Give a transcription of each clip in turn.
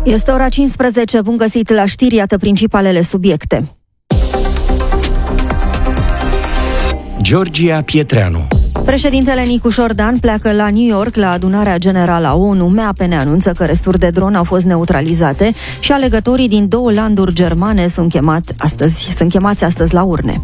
Este ora 15, bun găsit la știri, iată principalele subiecte. Georgia Pietreanu. Președintele Nicu Șordan pleacă la New York la adunarea generală a ONU. MAPN anunță că resturi de dron au fost neutralizate și alegătorii din 2 landuri germane sunt chemați astăzi la urne.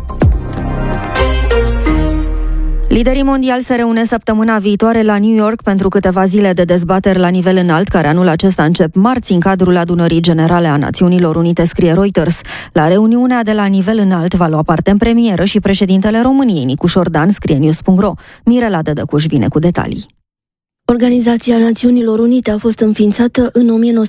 Liderii mondiali se reunesc săptămâna viitoare la New York pentru câteva zile de dezbateri la nivel înalt, care anul acesta încep marți în cadrul adunării generale a Națiunilor Unite, scrie Reuters. La reuniunea de la nivel înalt va lua parte în premieră și președintele României, Nicu Șordan, scrie News.ro. Mirela Dădăcuș vine cu detalii. Organizația Națiunilor Unite a fost înființată în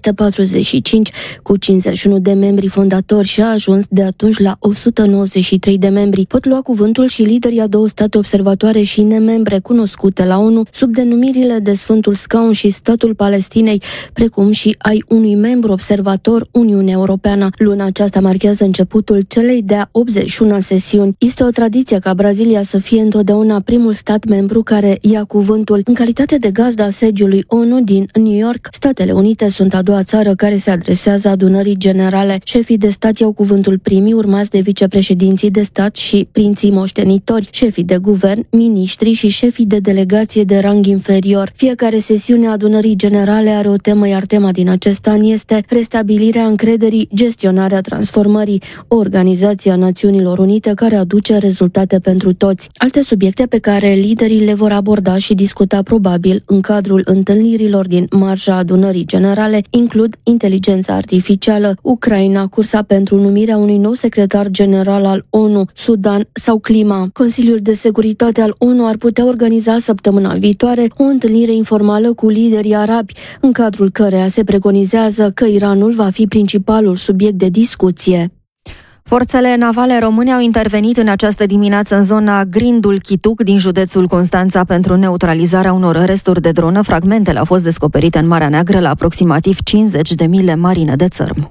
1945 cu 51 de membri fondatori și a ajuns de atunci la 193 de membri. Pot lua cuvântul și liderii a 2 state observatoare și nemembre cunoscute la ONU sub denumirile de Sfântul Scaun și Statul Palestinei, precum și ai unui membru observator, Uniunea Europeană. Luna aceasta marchează începutul celei de-a 81-a sesiuni. Este o tradiție ca Brazilia să fie întotdeauna primul stat membru care ia cuvântul. În calitate de gazda sediului ONU din New York, Statele Unite sunt a 2-a țară care se adresează adunării generale. Șefii de stat iau cuvântul primii, urmați de vicepreședinții de stat și prinții moștenitori, șefii de guvern, miniștri și șefii de delegație de rang inferior. Fiecare sesiune a adunării generale are o temă, iar tema din acest an este restabilirea încrederii, gestionarea transformării, o organizație a Națiunilor Unite care aduce rezultate pentru toți. Alte subiecte pe care liderii le vor aborda și discuta probabil în cadrul întâlnirilor din marja adunării generale includ inteligența artificială, Ucraina, cursa pentru numirea unui nou secretar general al ONU, Sudan sau clima. Consiliul de Securitate al ONU ar putea organiza săptămâna viitoare o întâlnire informală cu liderii arabi, în cadrul căreia se preconizează că Iranul va fi principalul subiect de discuție. Forțele navale române au intervenit în această dimineață în zona Grindul Chituc din județul Constanța pentru neutralizarea unor resturi de dronă. Fragmentele au fost descoperite în Marea Neagră la aproximativ 50 de mile marine de țărm.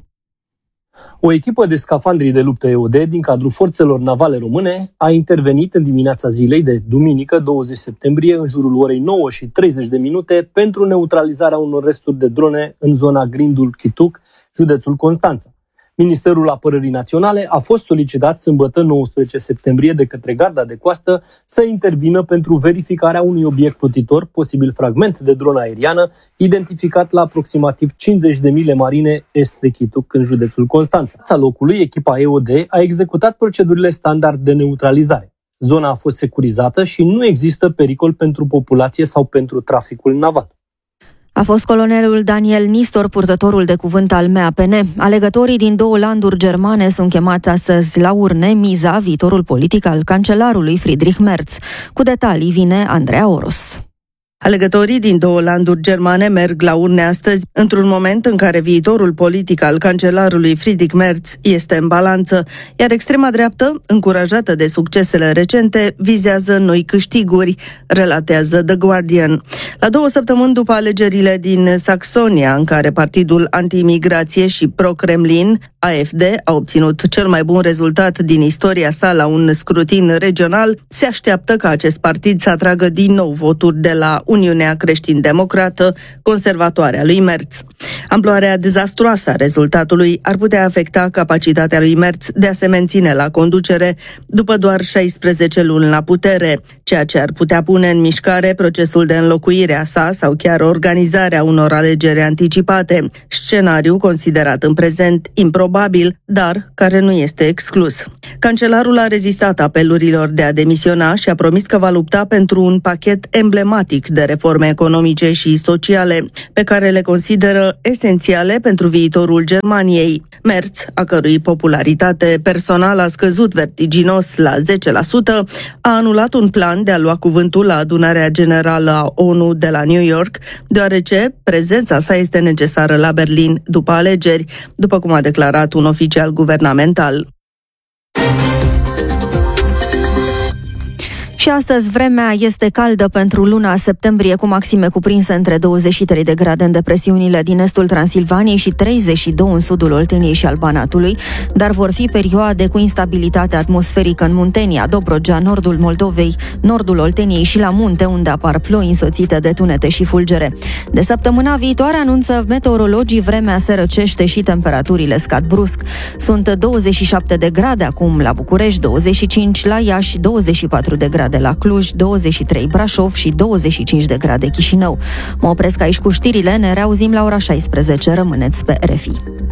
O echipă de scafandri de luptă EOD din cadrul forțelor navale române a intervenit în dimineața zilei de duminică 20 septembrie în jurul orei 9:30 pentru neutralizarea unor resturi de drone în zona Grindul Chituc, județul Constanța. Ministerul Apărării Naționale a fost solicitat sâmbătă 19 septembrie de către Garda de Coastă să intervină pentru verificarea unui obiect plutitor, posibil fragment de dronă aeriană, identificat la aproximativ 50 de mile marine est de Chituc, în județul Constanța. La locului, echipa EOD a executat procedurile standard de neutralizare. Zona a fost securizată și nu există pericol pentru populație sau pentru traficul naval. A fost colonelul Daniel Nistor, purtătorul de cuvânt al MAPN. Alegătorii din 2 landuri germane sunt chemați astăzi la urne, miza viitorul politic al cancelarului Friedrich Merz. Cu detalii vine Andreea Oros. Alegătorii din 2 landuri germane merg la urne astăzi, într-un moment în care viitorul politic al cancelarului Friedrich Merz este în balanță, iar extrema dreaptă, încurajată de succesele recente, vizează noi câștiguri, relatează The Guardian. La 2 săptămâni după alegerile din Saxonia, în care partidul anti-imigrație și pro-Kremlin, AfD, a obținut cel mai bun rezultat din istoria sa la un scrutin regional, se așteaptă ca acest partid să atragă din nou voturi de la Uniunea Creștin-Democrată, conservatoare a lui Merz. Amploarea dezastruoasă a rezultatului ar putea afecta capacitatea lui Merz de a se menține la conducere după doar 16 luni la putere, ceea ce ar putea pune în mișcare procesul de înlocuire a sa sau chiar organizarea unor alegeri anticipate, scenariu considerat în prezent improbabil, dar care nu este exclus. Cancelarul a rezistat apelurilor de a demisiona și a promis că va lupta pentru un pachet emblematic de reforme economice și sociale, pe care le consideră esențiale pentru viitorul Germaniei. Merz, a cărui popularitate personală a scăzut vertiginos la 10%, a anulat un plan de a lua cuvântul la adunarea generală a ONU de la New York, deoarece prezența sa este necesară la Berlin după alegeri, după cum a declarat un oficial guvernamental. Și astăzi vremea este caldă pentru luna septembrie, cu maxime cuprinse între 23 de grade în depresiunile din estul Transilvaniei și 32 în sudul Olteniei și al Banatului, dar vor fi perioade cu instabilitate atmosferică în Muntenia, Dobrogea, nordul Moldovei, nordul Olteniei și la munte, unde apar ploi însoțite de tunete și fulgere. De săptămâna viitoare, anunță meteorologii, vremea se răcește și temperaturile scad brusc. Sunt 27 de grade acum la București, 25 la Iași, 24 de grade la Cluj, 23 Brașov și 25 de grade Chișinău. Mă opresc aici cu știrile, ne reauzim la ora 16, rămâneți pe RFI.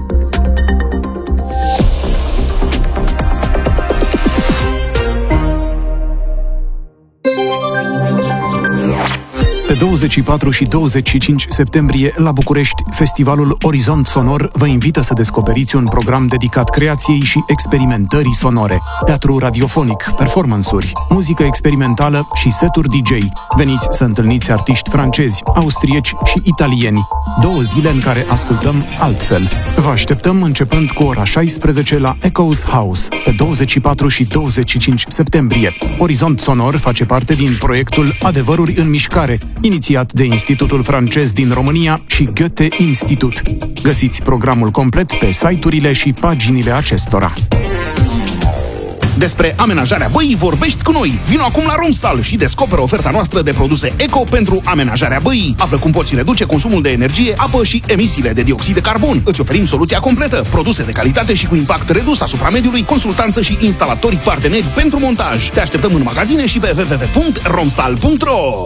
Pe 24 și 25 septembrie, la București, festivalul Orizont Sonor vă invită să descoperiți un program dedicat creației și experimentării sonore. Teatru radiofonic, performance-uri, muzică experimentală și seturi DJ. Veniți să întâlniți artiști francezi, austrieci și italieni. 2 zile în care ascultăm altfel. Vă așteptăm începând cu ora 16 la Echoes House, pe 24 și 25 septembrie. Orizont Sonor face parte din proiectul Adevăruri în mișcare, inițiat de Institutul Francez din România și Goethe Institut. Găsiți programul complet pe site-urile și paginile acestora. Despre amenajarea băii vorbești cu noi. Vino acum la Romstal și descoperă oferta noastră de produse eco pentru amenajarea băii. Află cum poți reduce consumul de energie, apă și emisiile de dioxid de carbon. Îți oferim soluția completă, produse de calitate și cu impact redus asupra mediului, consultanță și instalatori parteneri pentru montaj. Te așteptăm în magazine și pe www.romstal.ro.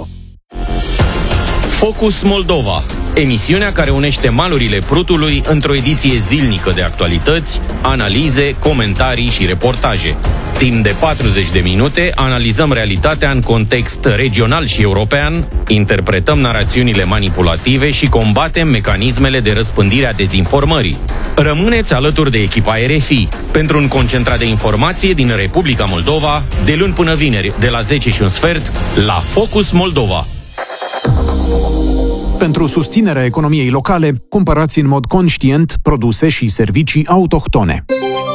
Focus Moldova, emisiunea care unește malurile Prutului într-o ediție zilnică de actualități, analize, comentarii și reportaje. Timp de 40 de minute analizăm realitatea în context regional și european, interpretăm narațiunile manipulative și combatem mecanismele de răspândire a dezinformării. Rămâneți alături de echipa RFI pentru un concentrat de informație din Republica Moldova, de luni până vineri, de la 10:15, la Focus Moldova. Pentru susținerea economiei locale, cumpărați în mod conștient produse și servicii autohtone.